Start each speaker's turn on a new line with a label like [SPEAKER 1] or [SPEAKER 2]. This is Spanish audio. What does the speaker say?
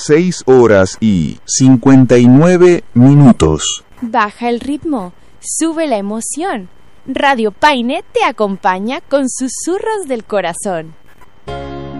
[SPEAKER 1] 6 horas y 59 minutos.
[SPEAKER 2] Baja el ritmo, sube la emoción. Radio Paine te acompaña con susurros del corazón.